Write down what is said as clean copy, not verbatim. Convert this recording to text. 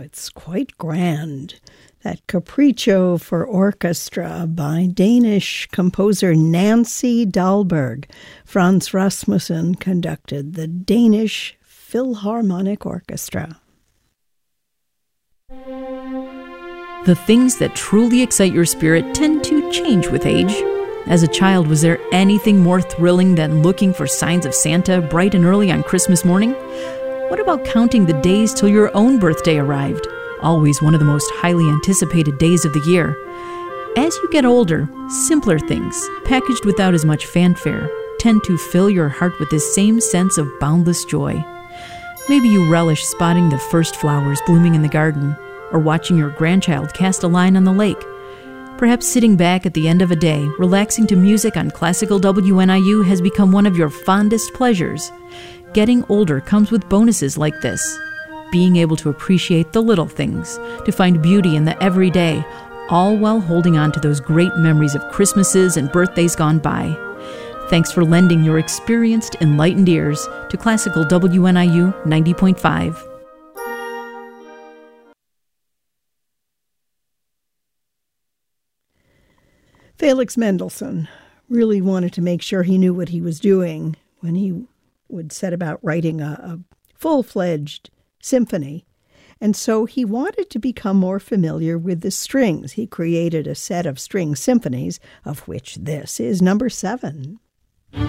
it's quite grand. That Capriccio for Orchestra by Danish composer Nancy Dahlberg. Frans Rasmussen conducted the Danish Philharmonic Orchestra. The things that truly excite your spirit tend to change with age. As a child, was there anything more thrilling than looking for signs of Santa bright and early on Christmas morning? What about counting the days till your own birthday arrived? Always one of the most highly anticipated days of the year. As you get older, simpler things, packaged without as much fanfare, tend to fill your heart with this same sense of boundless joy. Maybe you relish spotting the first flowers blooming in the garden, or watching your grandchild cast a line on the lake. Perhaps sitting back at the end of a day, relaxing to music on classical WNIU has become one of your fondest pleasures. Getting older comes with bonuses like this. Being able to appreciate the little things, to find beauty in the everyday, all while holding on to those great memories of Christmases and birthdays gone by. Thanks for lending your experienced, enlightened ears to Classical WNIU 90.5. Felix Mendelssohn really wanted to make sure he knew what he was doing when he would set about writing a full-fledged symphony. And so he wanted to become more familiar with the strings. He created a set of string symphonies, of which this is number 7.